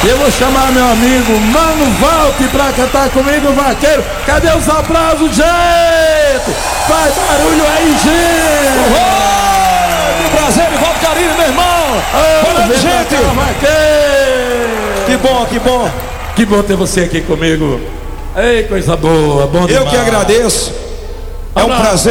E eu vou chamar meu amigo Mano Volte pra cantar comigo, vaqueiro. Cadê os aplausos, gente? Faz barulho aí, gente! Que prazer, Nivaldo Carilli, meu irmão! Olha, gente! Que bom, que bom! Que bom ter você aqui comigo. Ei, coisa boa, bom demais. Eu que agradeço. É um prazer.